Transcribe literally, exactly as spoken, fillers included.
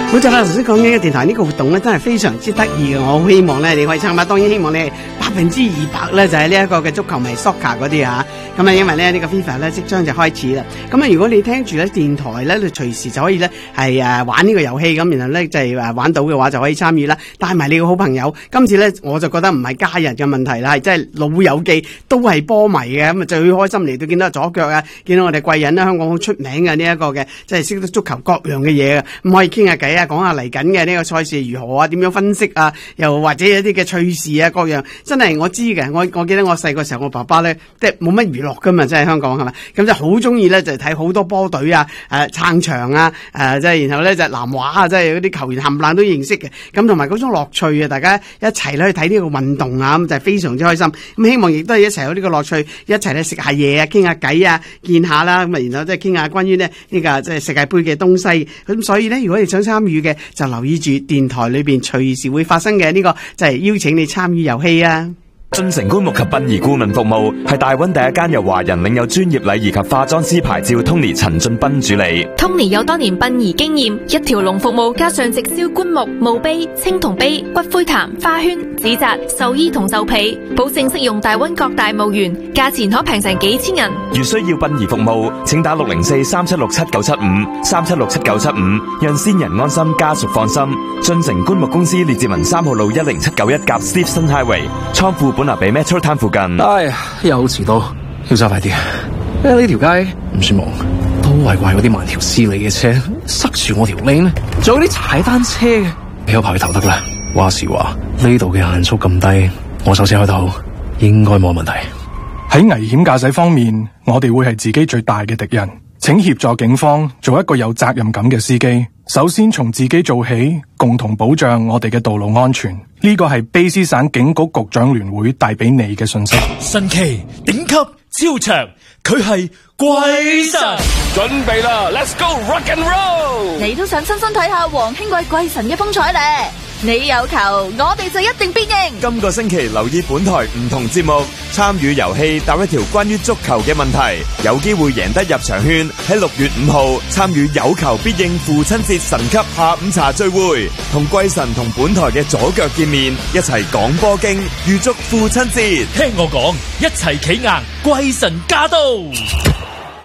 冇錯啦，頭先講緊嘅電台呢個活動咧，真係非常之得意嘅。我好希望咧你可以參加，當然希望你係百分之二百咧就係呢一個嘅足球迷 soccer 嗰啲嚇。咁啊，因為咧呢個 FIFA 咧即將就開始啦。咁啊，如果你聽住咧電台咧，你隨時就可以咧係誒玩呢個遊戲咁，然後咧就係誒玩到嘅話就可以參與啦。帶埋你個好朋友，今次咧我就覺得唔係家人嘅問題啦，係真係老友記都係波迷嘅，咁啊最開心嚟到見到左腳啊，見到我哋貴人啦，香港好出名嘅呢一個嘅，即係識得足球各樣嘅嘢嘅，咁可以傾下偈啊，講下嚟緊嘅呢個賽事如何啊，點樣分析啊，又或者一啲嘅趣事啊，各樣真係我知嘅。我我記得我細個時候，我爸爸咧即係冇乜娛樂噶嘛，即係香港係咪？咁就好中意咧就睇好多波隊啊，誒、呃、撐場啊，誒即係然後咧就南華啊，即係嗰啲球員冚唪唥都認識嘅。咁同埋嗰種樂趣啊，大家一齊咧去睇呢個運動啊，咁就係非常之開心。咁希望亦都係一齊有呢個樂趣，一齊咧食下嘢啊，傾下偈啊，見下啦，咁啊然後即係傾下關於咧呢個即係世界盃嘅東西。咁所以咧，如果你想參與嘅，就留意住電台裏邊隨時會發生嘅呢個，就係邀請你參與遊戲啊。 進城棺木及殯儀顧問服務係大溫第一間由華人領有專業禮儀及化妝師牌照 Tony 陳俊斌主理。 Tony 有多年殯儀經驗，一條龍服務加上直銷棺木、墓碑、青銅碑、骨灰壇、花圈、紙紮、壽衣同壽被，保證適用大溫各大墓園，價錢可平成幾千人。 如需要殯儀服務，請打六零四三七六七九七五三七六七九七五，讓先人安心，家屬放心。進城棺木公司列治文三號路一零七九一甲 Stephen Highway 倉庫本拿比 Metro Town 附近。 哎呀，又遲到，要揸快啲啊！呢條街唔算忙，都係怪嗰啲慢條斯理嘅車塞住我條 lane，仲有啲踩單車嘅，俾我排去頭得啦。話時話呢度嘅限速咁低，我手車開到應該冇問題。 喺危險駕駛方面，我哋會係自己最大嘅敵人。請協助警方做一個有責任感嘅司機。首先從自己做起，共同保障我哋嘅道路安全。呢個係卑詩省警局局長聯會帶俾你嘅信息。 神奇、頂級、超長，佢係鬼神。 準備啦 ，Let's go rock and roll！ 你都想親身睇下黃興貴鬼神嘅風采咧？你有球，我哋就一定必贏。 今個星期留意本台唔同節目，參與遊戲答一條關於足球嘅問題，有機會贏得入場券。喺六月五號參與有球必應父親節神級下午茶聚會，同貴神同本台嘅左腳見面，一齊講波經，預祝父親節。 聽我講，一齊企硬，貴神駕到！